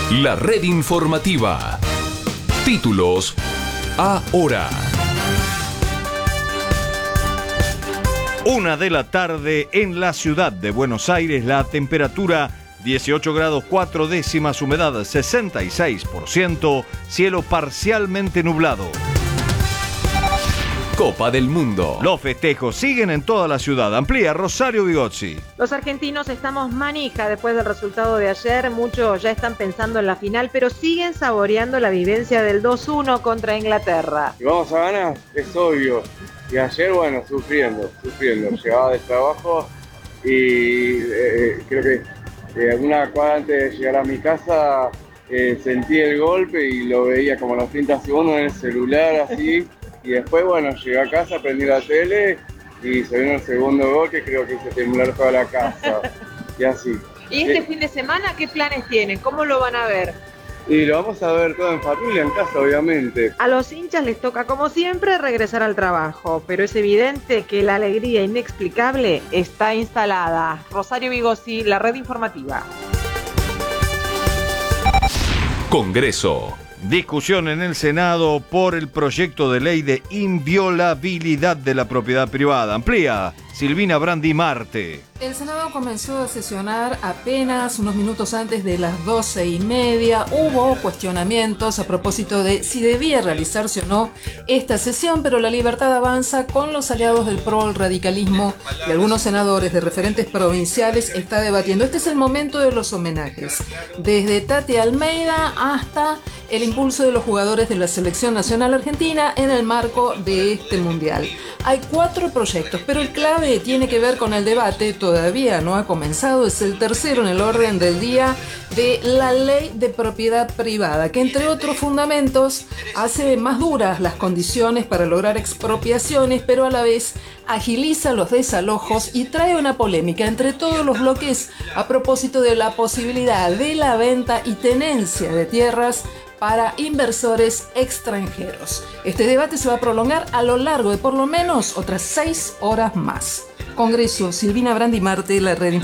La red informativa. Títulos ahora. 1 de la tarde en la ciudad de Buenos Aires. La temperatura 18 grados 4 décimas, humedad 66%, cielo parcialmente nublado. Copa del Mundo. Los festejos siguen en toda la ciudad. Amplía Rosario Vigozzi. Los argentinos estamos manija después del resultado de ayer. Muchos ya están pensando en la final, pero siguen saboreando la vivencia del 2-1 contra Inglaterra. Si vamos a ganar, es obvio. Y ayer, bueno, sufriendo. Llegaba del trabajo y creo que una cuadra antes de llegar a mi casa sentí el golpe y lo veía como a los 30 segundos en el celular, así. Y después, bueno, llegué a casa, prendí la tele y se vino el segundo gol que creo que hizo temblar toda la casa. Y así. ¿Y este fin de semana qué planes tienen? ¿Cómo lo van a ver? Y lo vamos a ver todo en familia, en casa, obviamente. A los hinchas les toca, como siempre, regresar al trabajo, pero es evidente que la alegría inexplicable está instalada. Rosario Vigozzi, la red informativa. Congreso. Discusión en el Senado por el proyecto de ley de inviolabilidad de la propiedad privada. Amplía Silvina Brandi Marte. El Senado comenzó a sesionar apenas unos minutos antes de las 12:30. Hubo cuestionamientos a propósito de si debía realizarse o no esta sesión, pero la libertad avanza con los aliados del PRO, el radicalismo y algunos senadores de referentes provinciales está debatiendo. Este es el momento de los homenajes, desde Tati Almeida hasta el impulso de los jugadores de la Selección Nacional Argentina en el marco de este Mundial. Hay 4 proyectos, pero el clave tiene que ver con el debate. Todavía no ha comenzado, es el tercero en el orden del día de la ley de propiedad privada, que entre otros fundamentos hace más duras las condiciones para lograr expropiaciones, pero a la vez agiliza los desalojos y trae una polémica entre todos los bloques a propósito de la posibilidad de la venta y tenencia de tierras para inversores extranjeros. Este debate se va a prolongar a lo largo de por lo menos otras 6 horas más. Congreso, Silvina Brandi Marte, la red